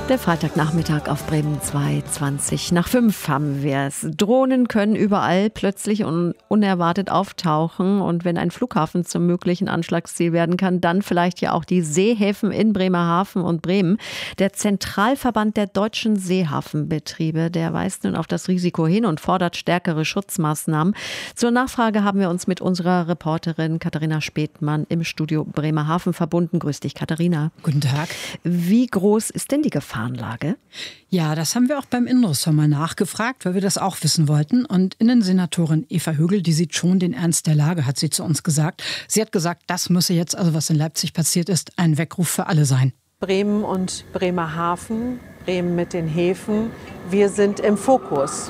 Der Freitagnachmittag auf Bremen 2, 20 nach 5 haben wir es. Drohnen können überall plötzlich und unerwartet auftauchen. Und wenn ein Flughafen zum möglichen Anschlagsziel werden kann, dann vielleicht ja auch die Seehäfen in Bremerhaven und Bremen. Der Zentralverband der deutschen Seehafenbetriebe, der weist nun auf das Risiko hin und fordert stärkere Schutzmaßnahmen. Zur Nachfrage haben wir uns mit unserer Reporterin Katharina Spethmann im Studio Bremerhaven verbunden. Grüß dich, Katharina. Guten Tag. Wie groß ist denn die Gefahrenlage? Ja, das haben wir auch beim Innenressort mal nachgefragt, weil wir das auch wissen wollten. Und Innensenatorin Eva Högel, die sieht schon den Ernst der Lage, hat sie zu uns gesagt. Sie hat gesagt, das müsse jetzt, also was in Leipzig passiert ist, ein Weckruf für alle sein. Bremen und Bremerhaven, Bremen mit den Häfen, wir sind im Fokus.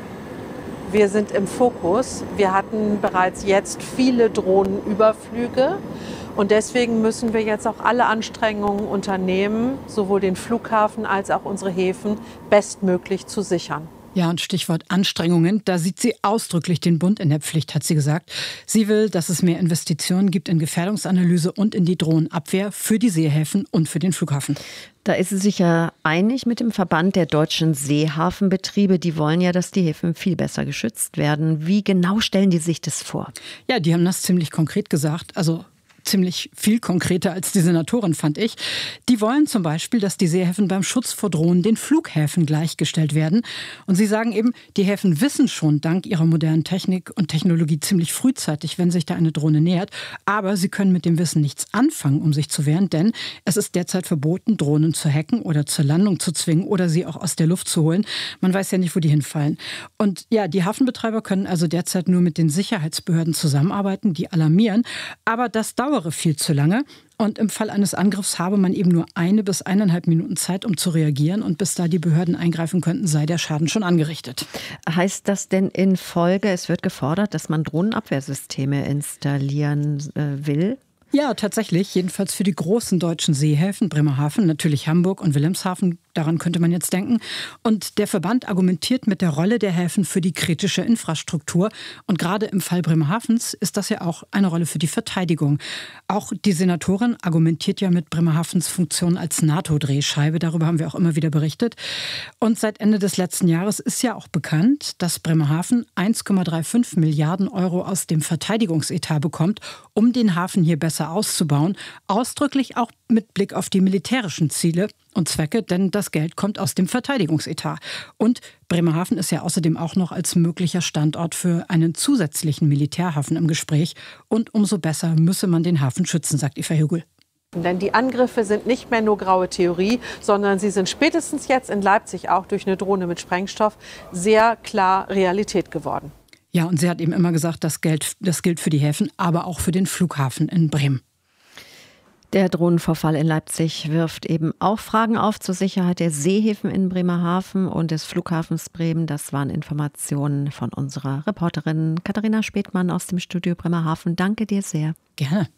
Wir sind im Fokus. Wir hatten bereits jetzt viele Drohnenüberflüge. Und deswegen müssen wir jetzt auch alle Anstrengungen unternehmen, sowohl den Flughafen als auch unsere Häfen bestmöglich zu sichern. Ja, und Stichwort Anstrengungen, da sieht sie ausdrücklich den Bund in der Pflicht, hat sie gesagt. Sie will, dass es mehr Investitionen gibt in Gefährdungsanalyse und in die Drohnenabwehr für die Seehäfen und für den Flughafen. Da ist sie sich ja einig mit dem Verband der deutschen Seehafenbetriebe. Die wollen ja, dass die Häfen viel besser geschützt werden. Wie genau stellen die sich das vor? Ja, die haben das ziemlich konkret gesagt. Also ziemlich viel konkreter als die Senatorin, fand ich. Die wollen zum Beispiel, dass die Seehäfen beim Schutz vor Drohnen den Flughäfen gleichgestellt werden. Und sie sagen eben, die Häfen wissen schon dank ihrer modernen Technik und Technologie ziemlich frühzeitig, wenn sich da eine Drohne nähert. Aber sie können mit dem Wissen nichts anfangen, um sich zu wehren, denn es ist derzeit verboten, Drohnen zu hacken oder zur Landung zu zwingen oder sie auch aus der Luft zu holen. Man weiß ja nicht, wo die hinfallen. Und ja, die Hafenbetreiber können also derzeit nur mit den Sicherheitsbehörden zusammenarbeiten, die alarmieren. Aber das dauert viel zu lange. Und im Fall eines Angriffs habe man eben nur 1 bis 1,5 Minuten Zeit, um zu reagieren. Und bis da die Behörden eingreifen könnten, sei der Schaden schon angerichtet. Heißt das denn in Folge, es wird gefordert, dass man Drohnenabwehrsysteme installieren will? Ja, tatsächlich. Jedenfalls für die großen deutschen Seehäfen, Bremerhaven, natürlich Hamburg und Wilhelmshaven. Daran könnte man jetzt denken. Und der Verband argumentiert mit der Rolle der Häfen für die kritische Infrastruktur. Und gerade im Fall Bremerhavens ist das ja auch eine Rolle für die Verteidigung. Auch die Senatorin argumentiert ja mit Bremerhavens Funktion als NATO-Drehscheibe. Darüber haben wir auch immer wieder berichtet. Und seit Ende des letzten Jahres ist ja auch bekannt, dass Bremerhaven 1,35 Milliarden Euro aus dem Verteidigungsetat bekommt, um den Hafen hier besser auszubauen. Ausdrücklich auch mit Blick auf die militärischen Ziele und Zwecke, denn das Geld kommt aus dem Verteidigungsetat. Und Bremerhaven ist ja außerdem auch noch als möglicher Standort für einen zusätzlichen Militärhafen im Gespräch. Und umso besser müsse man den Hafen schützen, sagt Eva Högel. Denn die Angriffe sind nicht mehr nur graue Theorie, sondern sie sind spätestens jetzt in Leipzig auch durch eine Drohne mit Sprengstoff sehr klar Realität geworden. Ja, und sie hat eben immer gesagt, das gilt für die Häfen, aber auch für den Flughafen in Bremen. Der Drohnenvorfall in Leipzig wirft eben auch Fragen auf zur Sicherheit der Seehäfen in Bremerhaven und des Flughafens Bremen. Das waren Informationen von unserer Reporterin Katharina Spethmann aus dem Studio Bremerhaven. Danke dir sehr. Gerne.